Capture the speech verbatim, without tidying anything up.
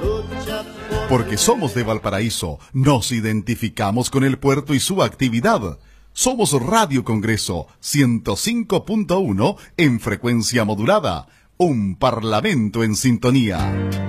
Porque somos de Valparaíso, nos identificamos con el puerto y su actividad. Somos Radio Congreso ciento cinco punto uno en frecuencia modulada, un parlamento en sintonía.